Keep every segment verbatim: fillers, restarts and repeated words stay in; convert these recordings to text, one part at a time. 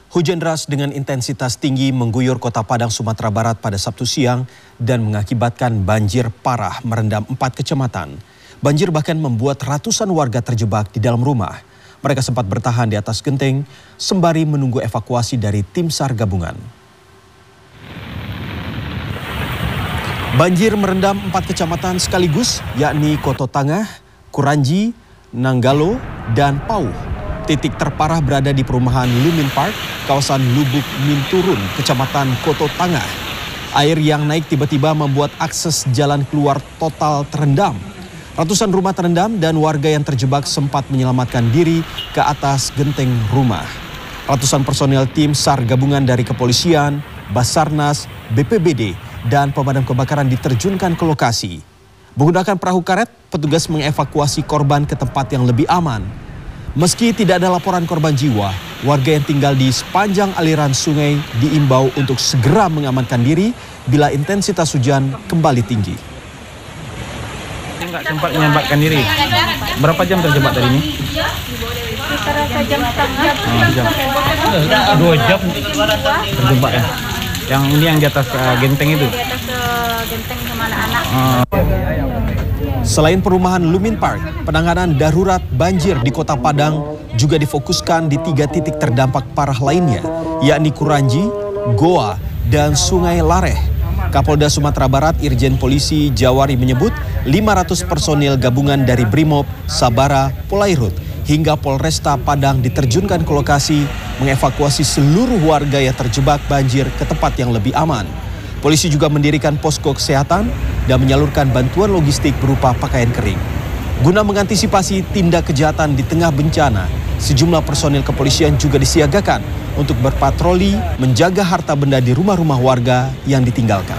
Hujan deras dengan intensitas tinggi mengguyur kota Padang, Sumatera Barat pada Sabtu siang dan mengakibatkan banjir parah merendam empat kecamatan. Banjir bahkan membuat ratusan warga terjebak di dalam rumah. Mereka sempat bertahan di atas genteng sembari menunggu evakuasi dari tim SAR gabungan. Banjir merendam empat kecamatan sekaligus, yakni Koto Tangah, Kuranji, Nanggalo, dan Pauh. Titik terparah berada di perumahan Lumin Park, kawasan Lubuk Minturun, Kecamatan Koto Tangah. Air yang naik tiba-tiba membuat akses jalan keluar total terendam. Ratusan rumah terendam dan warga yang terjebak sempat menyelamatkan diri ke atas genteng rumah. Ratusan personel tim SAR gabungan dari kepolisian, Basarnas, B P B D, dan pemadam kebakaran diterjunkan ke lokasi. Menggunakan perahu karet, petugas mengevakuasi korban ke tempat yang lebih aman. Meski tidak ada laporan korban jiwa, warga yang tinggal di sepanjang aliran sungai diimbau untuk segera mengamankan diri bila intensitas hujan kembali tinggi. Enggak sempat menyelamatkan diri. Berapa jam terjebak tadi ini? Sekitar sejam setengah. Oh, jam. Dua jam terjebak ya. Yang ini yang di atas uh, genteng itu. Di atas uh, genteng sama anak-anak. Uh. Selain perumahan Lumin Park, penanganan darurat banjir di Kota Padang juga difokuskan di tiga titik terdampak parah lainnya, yakni Kuranji, Goa, dan Sungai Lareh. Kapolda Sumatera Barat Irjen Polisi Jawari menyebut lima ratus personil gabungan dari Brimob, Sabara, Polairut, hingga Polresta Padang diterjunkan ke lokasi mengevakuasi seluruh warga yang terjebak banjir ke tempat yang lebih aman. Polisi juga mendirikan posko kesehatan dan menyalurkan bantuan logistik berupa pakaian kering. Guna mengantisipasi tindak kejahatan di tengah bencana, sejumlah personil kepolisian juga disiagakan untuk berpatroli menjaga harta benda di rumah-rumah warga yang ditinggalkan.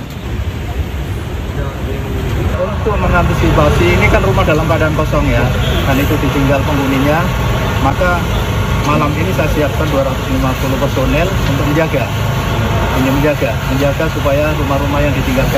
Untuk mengantisipasi, ini kan rumah dalam keadaan kosong ya, dan itu ditinggal penghuninya, maka malam ini saya siapkan dua ratus lima puluh personel untuk menjaga. Ini menjaga, menjaga supaya rumah-rumah yang ditinggalkan